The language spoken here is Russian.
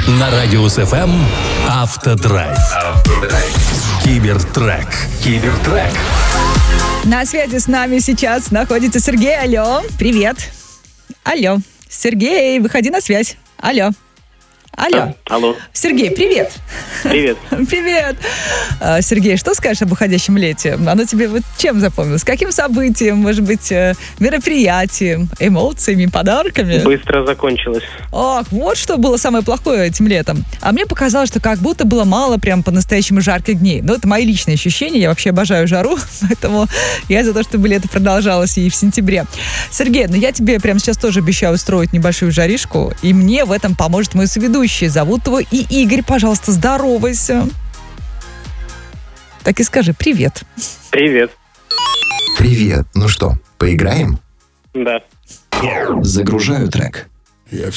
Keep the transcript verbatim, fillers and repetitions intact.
На Радиус эф эм Автодрайв. Автодрайв. Кибертрек. Кибертрек. На связи с нами сейчас находится Сергей. Алло, привет. Алло, Сергей, выходи на связь. Алло. Алло. А, алло. Сергей, привет. Привет. Привет. А, Сергей, что скажешь об уходящем лете? Оно тебе вот чем запомнилось? Каким событием, может быть, мероприятием, эмоциями, подарками? Быстро закончилось. Ах, вот что было самое плохое этим летом. А мне показалось, что как будто было мало прям по-настоящему жарких дней. Но это мои личные ощущения. Я вообще обожаю жару, поэтому я за то, чтобы лето продолжалось и в сентябре. Сергей, ну я тебе прямо сейчас тоже обещаю устроить небольшую жаришку, и мне в этом поможет мой соведущий. Зовут его и Игорь. Пожалуйста, здоровайся. Так и скажи привет. Привет. Привет. Ну что, поиграем? Да. Загружаю трек.